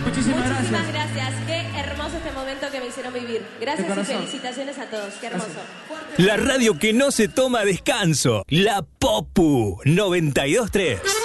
Muchísimas gracias. Qué hermoso este momento que me hicieron vivir. Gracias y felicitaciones a todos. Qué hermoso. La radio que no se toma descanso. La Popu 92.3.